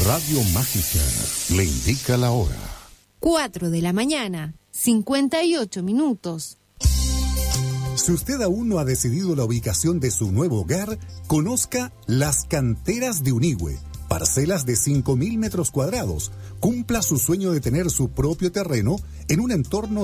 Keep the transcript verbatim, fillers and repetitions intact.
Radio Mágica le indica la hora. cuatro de la mañana, cincuenta y ocho minutos. Si usted aún no ha decidido la ubicación de su nuevo hogar, conozca Las Canteras de Unigüe. Parcelas de cinco mil metros cuadrados. Cumpla su sueño de tener su propio terreno en un entorno